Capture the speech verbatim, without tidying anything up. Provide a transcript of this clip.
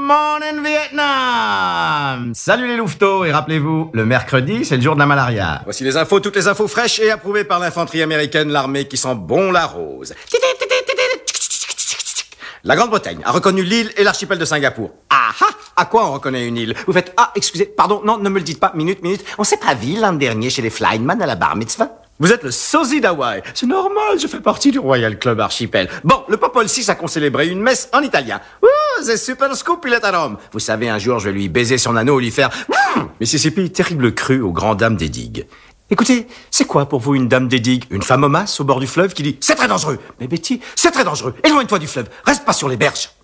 morning Vietnam! Salut les louveteaux, et rappelez-vous, le mercredi, c'est le jour de la malaria. Voici les infos, toutes les infos fraîches et approuvées par l'infanterie américaine, l'armée qui sent bon la rose. La Grande-Bretagne a reconnu l'île et l'archipel de Singapour. Ah ah! À quoi on reconnaît une île? Vous faites, ah, excusez, pardon, non, ne me le dites pas, minute, minute. On s'est pas vu l'an dernier chez les Flyman à la bar mitzvah? Vous êtes le sosie d'Hawaï. C'est normal, je fais partie du Royal Club Archipel. Bon, le Popol six a concélébré une messe en italien. Ouh, c'est super scoop, il est à Rome. Vous savez, un jour, je vais lui baiser son anneau ou lui faire... Mississippi, terrible crue aux grandes dames des digues. Écoutez, c'est quoi pour vous une dame des digues? Une femme au mas au bord du fleuve qui dit « C'est très dangereux !» Mais Betty, c'est très dangereux. Éloigne-toi du fleuve. Reste pas sur les berges.